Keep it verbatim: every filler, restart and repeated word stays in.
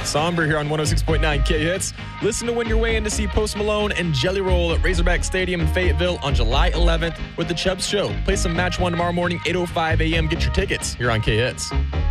Somber here on one oh six point nine K-Hits. Listen to Win Your Way in to see Post Malone and Jelly Roll at Razorback Stadium in Fayetteville on July eleventh with The Chubbs Show. Play some Match one tomorrow morning, eight oh five a.m. Get your tickets here on K-Hits.